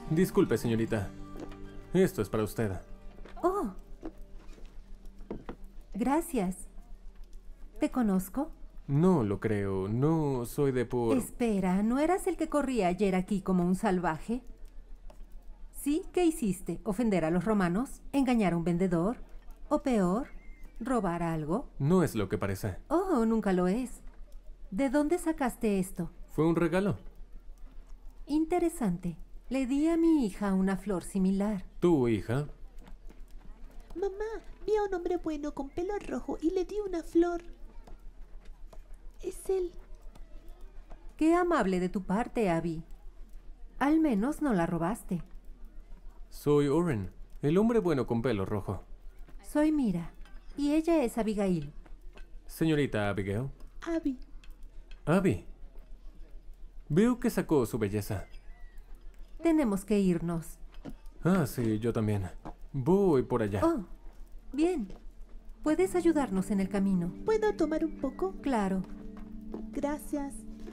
Disculpe, señorita. Esto es para usted. Oh. Gracias. ¿Te conozco? No lo creo. No soy de por... Espera, ¿no eras el que corría ayer aquí como un salvaje? ¿Sí? ¿Qué hiciste? ¿Ofender a los romanos? ¿Engañar a un vendedor? ¿O peor, robar algo? No es lo que parece. Oh, nunca lo es. ¿De dónde sacaste esto? Fue un regalo. Interesante. Le di a mi hija una flor similar. ¿Tu hija? Mamá, vi a un hombre bueno con pelo rojo y le di una flor. Es él. Qué amable de tu parte, Abby. Al menos no la robaste. Soy Oren, el hombre bueno con pelo rojo. Soy Mira, y ella es Abigail. Señorita Abigail. Abby. Abby. Veo que sacó su belleza. Tenemos que irnos. Ah, sí, yo también. Voy por allá. Oh, bien. ¿Puedes ayudarnos en el camino? ¿Puedo tomar un poco? Claro. Gracias.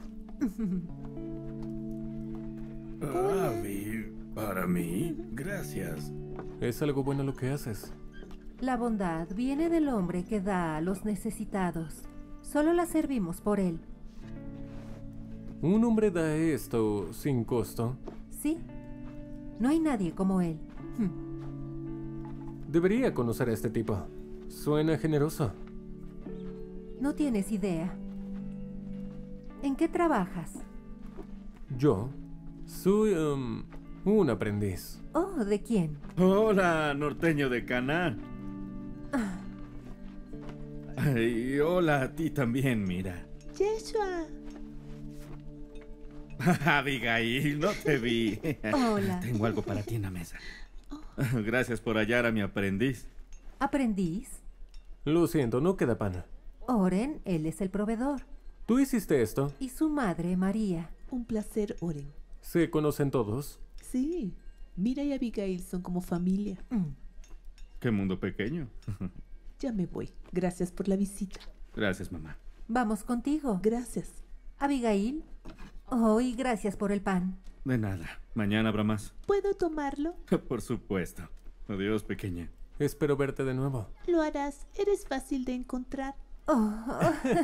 Abby, para mí, gracias. Es algo bueno lo que haces. La bondad viene del hombre que da a los necesitados. Solo la servimos por él. Un hombre da esto sin costo. ¿Sí? No hay nadie como él. Debería conocer a este tipo. Suena generoso. No tienes idea. ¿En qué trabajas? Yo soy un aprendiz. Oh, ¿de quién? Hola, norteño de Cana. Ay, hola a ti también, mira. Yeshua. Abigail, no te vi. Hola. Tengo algo para ti en la mesa. Gracias por hallar a mi aprendiz. ¿Aprendiz? Lo siento, no queda pan. Oren, él es el proveedor. ¿Tú hiciste esto? Y su madre, María. Un placer, Oren. ¿Se conocen todos? Sí. Mira y Abigail son como familia. Qué mundo pequeño. Ya me voy. Gracias por la visita. Gracias, mamá. Vamos contigo. Gracias. Abigail. Oh, y gracias por el pan. De nada. Mañana habrá más. ¿Puedo tomarlo? Por supuesto. Adiós, pequeña. Espero verte de nuevo. Lo harás. Eres fácil de encontrar. Oh.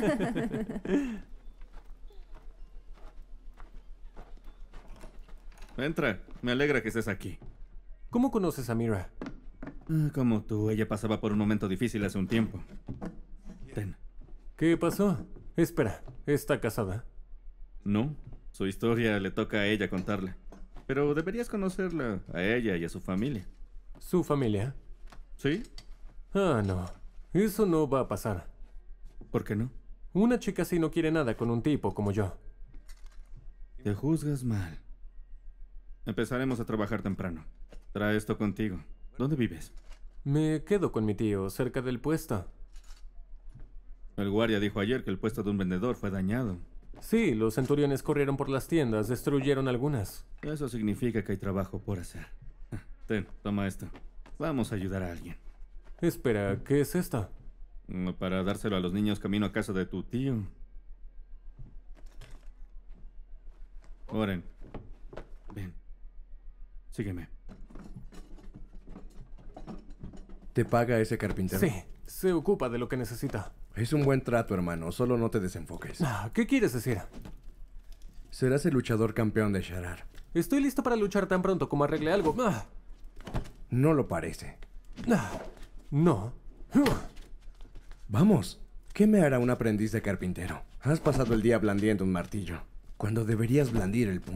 Entra. Me alegra que estés aquí. ¿Cómo conoces a Mira? Como tú, ella pasaba por un momento difícil hace un tiempo. Ten. ¿Qué pasó? Espera, ¿está casada? No, su historia le toca a ella contarla. Pero deberías conocerla, a ella y a su familia. ¿Su familia? ¿Sí? Ah, no. Eso no va a pasar. ¿Por qué no? Una chica así no quiere nada con un tipo como yo. Te juzgas mal. Empezaremos a trabajar temprano. Trae esto contigo. ¿Dónde vives? Me quedo con mi tío, cerca del puesto. El guardia dijo ayer que el puesto de un vendedor fue dañado. Sí, los centuriones corrieron por las tiendas, destruyeron algunas. Eso significa que hay trabajo por hacer. Ten, toma esto. Vamos a ayudar a alguien. Espera, ¿qué es esto? Para dárselo a los niños camino a casa de tu tío. Oren. Ven. Sígueme. ¿Te paga ese carpintero? Sí, se ocupa de lo que necesita. Es un buen trato, hermano. Solo no te desenfoques. ¿Qué quieres decir? Serás el luchador campeón de Sharar. Estoy listo para luchar tan pronto como arregle algo. No lo parece. No. Vamos. ¿Qué me hará un aprendiz de carpintero? Has pasado el día blandiendo un martillo, cuando deberías blandir el puño.